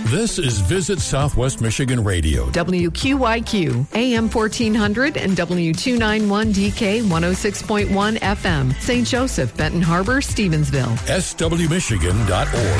This is Visit Southwest Michigan Radio. WQYQ, AM 1400 and W291DK 106.1 FM, St. Joseph, Benton Harbor, Stevensville. SWMichigan.org.